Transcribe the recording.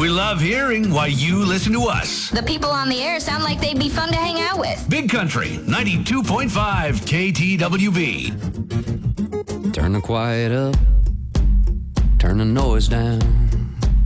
We love hearing why you listen to us. The people on the air sound like they'd be fun to hang out with. Big Country 92.5 KTWB. Turn the quiet up, turn the noise down.